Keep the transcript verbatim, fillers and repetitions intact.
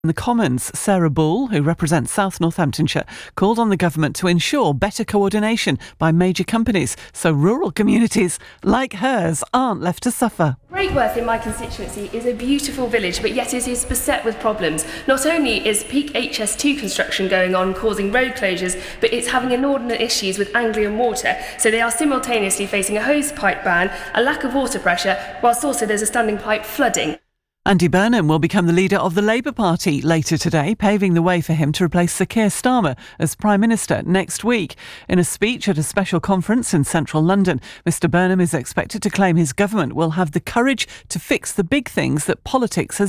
In the Commons, Sarah Bull, who represents South Northamptonshire, called on the government to ensure better coordination by major companies so rural communities like hers aren't left to suffer. Breakworth in my constituency is a beautiful village, but yet it is beset with problems. Not only is peak H S two construction going on causing road closures, but it's having inordinate issues with Anglian Water, so they are simultaneously facing a hose pipe ban, a lack of water pressure, whilst also there's a standing pipe flooding. Andy Burnham will become the leader of the Labour Party later today, paving the way for him to replace Sir Keir Starmer as Prime Minister next week. In a speech at a special conference in central London, Mr Burnham is expected to claim his government will have the courage to fix the big things that politics has